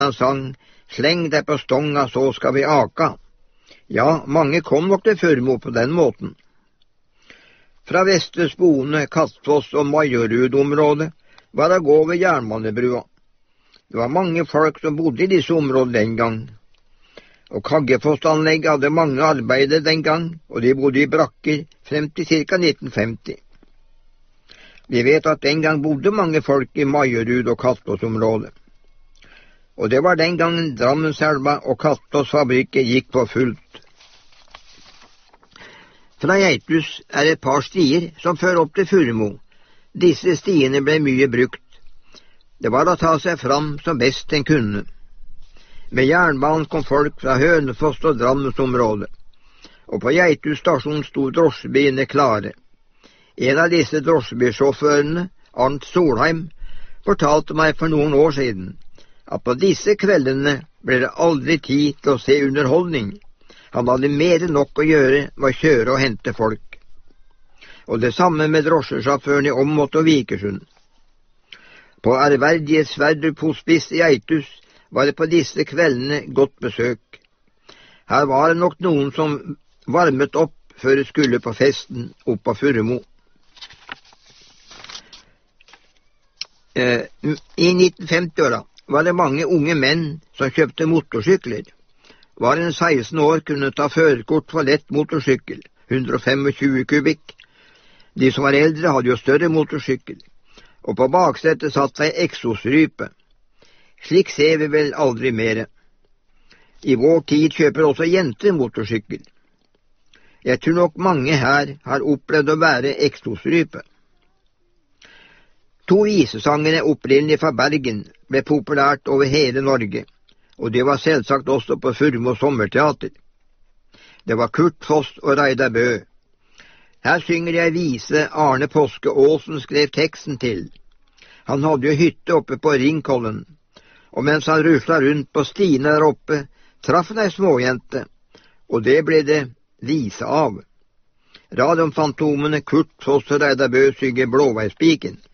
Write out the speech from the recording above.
Han sang, sleng deg på stonga, så skal vi aka. Ja, mange kom nok til Furmo på den måten. Fra Vestre Spone, Kastfoss og Majorud-området var det å gå ved jernbanebrua. Det var mange folk som bodde i disse områdene den gang. Og Kaggefoss-anlegget hadde mange arbeidere den gang, og de bodde i brakker frem til ca. 1950. Vi vet at den gang bodde mange folk i Majorud- og Kastfoss-området. Og det var den gangen Drammenselva og Kastfoss-fabrikker gikk på fullt. Fra Geithus er et par stier som fører opp til Furmo. Disse stiene ble mye brukt. Det var å ta seg fram som best en kunne. Med jernbanen kom folk fra Hønefoss og Drammensområdet, og på Geithus stasjon sto drosjebilene klare. En av disse drosjebilsjåførene, Arnt Solheim, fortalte meg for noen år siden at på disse kveldene ble det aldri tid til å se underholdning. Han hadde mer enn nok å gjøre med å kjøre og hente folk. Og det samme med drosjesjåføren i Åmot og Vikersund. På ærverdige Sverdrup hospice i Geithus var det på disse kveldene godt besøk. Her var det nok noen som varmet opp før de skulle på festen opp på Furmo. I 1950-åra var det mange unge menn som kjøpte motorsykler. Var en 16 år kunne ta førerkort for lett motorsykkel, 125 kubikk. De som var eldre hadde jo større motorsykkel, og på baksetet satt ei eksosrype. Slik ser vi vel aldri mere. I vår tid kjøper også jenter motorsykkel. Jeg tror nok mange her har opplevd å være eksosrype. 2 visesangere opprinnelig fra Bergen ble populært over hele Norge, og det var selvsagt også på Furmo sommerteater. Det var Kurt Foss og Reidar Bø. Her synger jeg vise Arne Påske Aasen skrev teksten til. Han hadde jo hytte oppe på Ringkollen, og mens han rusla rundt på stiene der oppe, traff han ei småjente, og det ble det vise av. Radiofantomene Kurt Foss og Reidar Bø synger Blåveispiken.